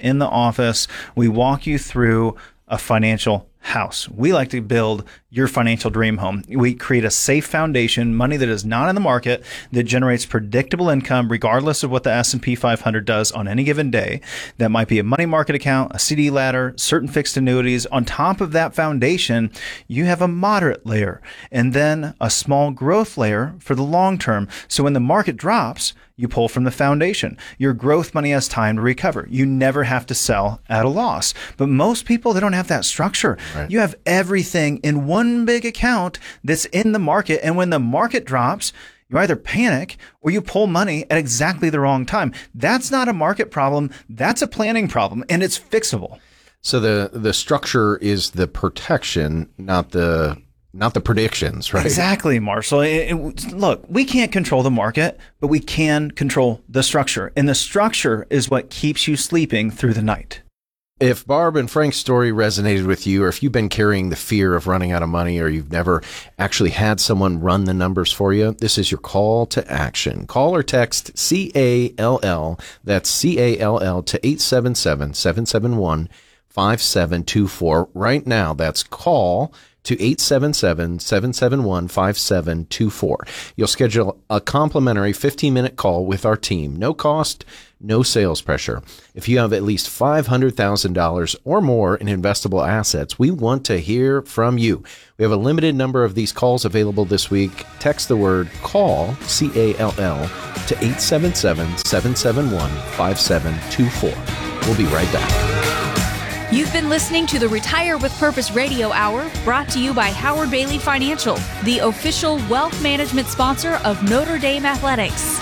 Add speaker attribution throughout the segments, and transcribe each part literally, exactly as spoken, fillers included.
Speaker 1: in the office. We walk you through a financial house. We like to build your financial dream home. We create a safe foundation, money that is not in the market, that generates predictable income regardless of what the S and P five hundred does on any given day. That might be a money market account, a C D ladder, certain fixed annuities. On top of that foundation, you have a moderate layer and then a small growth layer for the long term. So when the market drops, you pull from the foundation. Your growth money has time to recover. You never have to sell at a loss. But most people, they don't have that structure. Right. You have everything in one big account that's in the market. And when the market drops, you either panic or you pull money at exactly the wrong time. That's not a market problem. That's a planning problem, and it's fixable.
Speaker 2: So the, the structure is the protection, not the Not the predictions, right?
Speaker 1: Exactly, Marshall. It, it, look, we can't control the market, but we can control the structure. And the structure is what keeps you sleeping through the night.
Speaker 2: If Barb and Frank's story resonated with you, or if you've been carrying the fear of running out of money, or you've never actually had someone run the numbers for you, this is your call to action. Call or text C A L L, that's C A L L, to eight seven seven, seven seven one, five seven two four. Right now, that's call to eight seven seven, seven seven one, five seven two four. You'll schedule a complimentary fifteen-minute call with our team. No cost, no sales pressure. If you have at least five hundred thousand dollars or more in investable assets, we want to hear from you. We have a limited number of these calls available this week. Text the word CALL, C A L L, to eight seven seven, seven seven one, five seven two four. We'll be right back.
Speaker 3: You've been listening to the Retire with Purpose Radio Hour, brought to you by Howard Bailey Financial, the official wealth management sponsor of Notre Dame Athletics.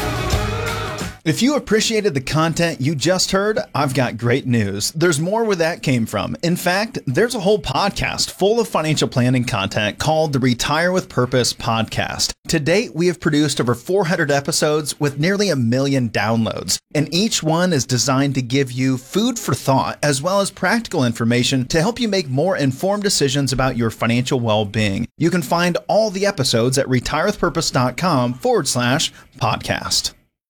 Speaker 1: If you appreciated the content you just heard, I've got great news. There's more where that came from. In fact, there's a whole podcast full of financial planning content called the Retire with Purpose podcast. To date, we have produced over four hundred episodes with nearly a million downloads, and each one is designed to give you food for thought as well as practical information to help you make more informed decisions about your financial well-being. You can find all the episodes at retirewithpurpose.com forward slash podcast.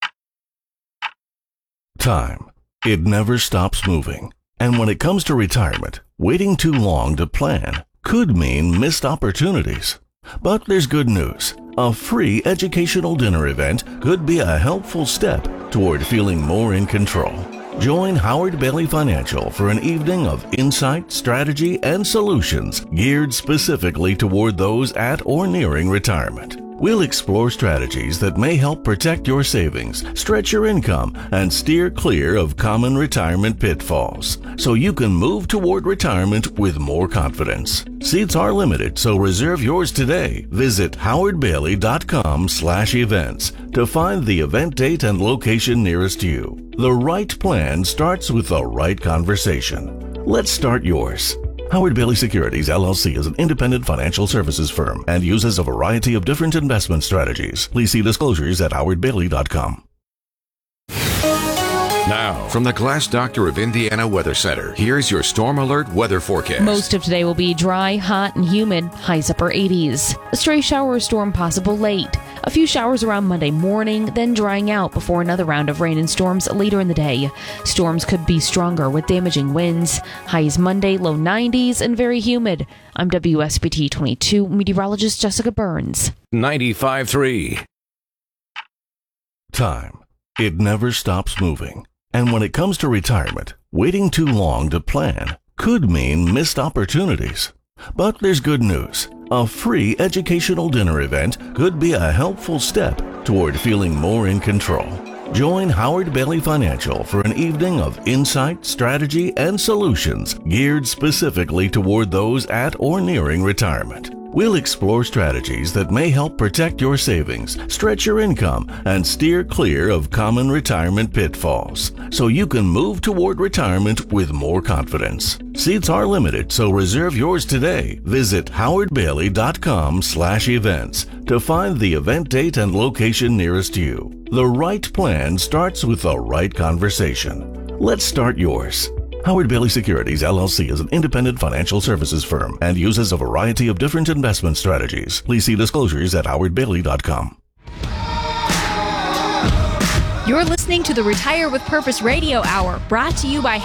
Speaker 4: Time. It never stops moving. And when it comes to retirement, waiting too long to plan could mean missed opportunities. But there's good news. A free educational dinner event could be a helpful step toward feeling more in control. Join Howard Bailey Financial for an evening of insight, strategy, and solutions geared specifically toward those at or nearing retirement. We'll explore strategies that may help protect your savings, stretch your income, and steer clear of common retirement pitfalls, so you can move toward retirement with more confidence. Seats are limited, so reserve yours today. Visit howardbailey.com slash events to find the event date and location nearest you. The right plan starts with the right conversation. Let's start yours. Howard Bailey Securities, L L C is an independent financial services firm and uses a variety of different investment strategies. Please see disclosures at howard bailey dot com.
Speaker 5: Now, from the Glass Doctor of Indiana Weather Center, here's your Storm Alert weather forecast.
Speaker 6: Most of today will be dry, hot, and humid, highs upper eighties. A stray shower or storm possible late. A few showers around Monday morning, then drying out before another round of rain and storms later in the day. Storms could be stronger with damaging winds. Highs Monday, low nineties, and very humid. I'm W S B T twenty-two meteorologist Jessica Burns.
Speaker 5: ninety-five point three.
Speaker 4: Time. It never stops moving. And when it comes to retirement, waiting too long to plan could mean missed opportunities. But there's good news. A free educational dinner event could be a helpful step toward feeling more in control. Join Howard Bailey Financial for an evening of insight, strategy, and solutions geared specifically toward those at or nearing retirement. We'll explore strategies that may help protect your savings, stretch your income, and steer clear of common retirement pitfalls, so you can move toward retirement with more confidence. Seats are limited, so reserve yours today. Visit howardbailey.com slash events to find the event date and location nearest you. The right plan starts with the right conversation. Let's start yours. Howard Bailey Securities, L L C is an independent financial services firm and uses a variety of different investment strategies. Please see disclosures at howard bailey dot com.
Speaker 3: You're listening to the Retire with Purpose Radio Hour, brought to you by